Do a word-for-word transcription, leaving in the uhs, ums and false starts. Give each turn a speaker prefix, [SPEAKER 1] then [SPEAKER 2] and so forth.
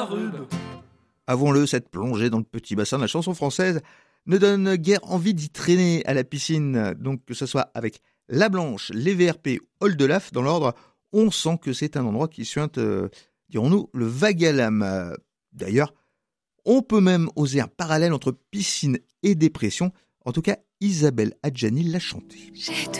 [SPEAKER 1] rube.
[SPEAKER 2] Avouons-le, cette plongée dans le petit bassin de la chanson française ne donne guère envie d'y traîner à la piscine. Donc que ce soit avec La Blanche, les V R P, Oldelaf dans l'ordre, on sent que c'est un endroit qui suinte, euh, dirons-nous, le vague à l'âme. D'ailleurs, on peut même oser un parallèle entre piscine et dépression. En tout cas, Isabelle Adjani l'a chanté.